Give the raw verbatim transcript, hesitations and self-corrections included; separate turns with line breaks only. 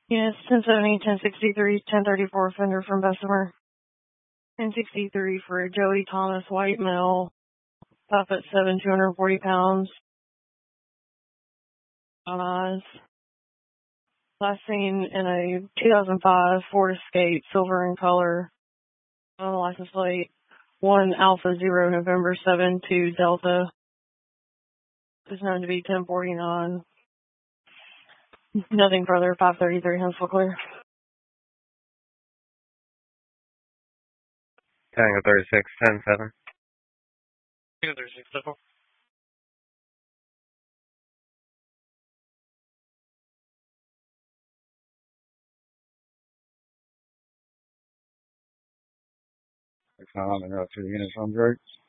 Yes, ten seventy, ten sixty-three, ten thirty-four offender from Bessemer. ten sixty-three for Joey Thomas, white male, five foot seven, two hundred forty pounds. Brown eyes. Last seen in a two thousand five Ford Escape, silver in color. On the license plate, one Alpha Zero November seven two Delta. Is known to be ten forty-nine. Nothing further. five thirty-three Huntsville clear.
Tango thirty-six, ten seven.
Tango thirty-six, ten four.
I'm on the road to the units on break.